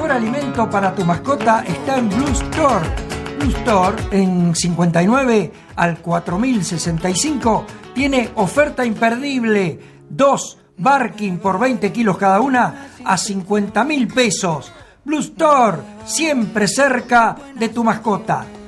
mejor alimento para tu mascota está en Blue Store. Blue Store, en 59 al 4065, tiene oferta imperdible. 2 Barking por 20 kilos cada una a 50.000 pesos. Blue Store, siempre cerca de tu mascota.